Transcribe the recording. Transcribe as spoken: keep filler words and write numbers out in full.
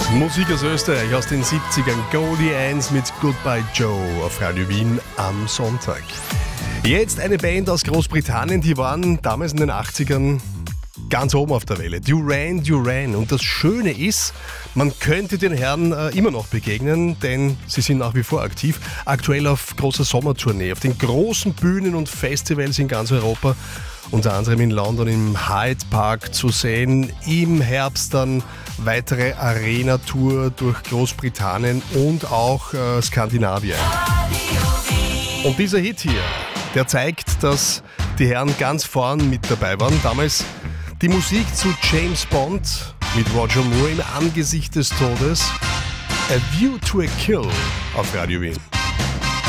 Musik aus Österreich aus den siebzigern. Goldie Hawn mit Goodbye Joe auf Radio Wien am Sonntag. Jetzt eine Band aus Großbritannien, die waren damals in den achtzigern ganz oben auf der Welle. Duran Duran. Und das Schöne ist, man könnte den Herren äh, immer noch begegnen, denn sie sind nach wie vor aktiv. Aktuell auf großer Sommertournee, auf den großen Bühnen und Festivals in ganz Europa. Unter anderem in London im Hyde Park zu sehen. Im Herbst dann weitere Arena-Tour durch Großbritannien und auch äh, Skandinavien. Und dieser Hit hier, der zeigt, dass die Herren ganz vorn mit dabei waren. Damals die Musik zu James Bond mit Roger Moore im Angesicht des Todes. A View to a Kill auf Radio Wien.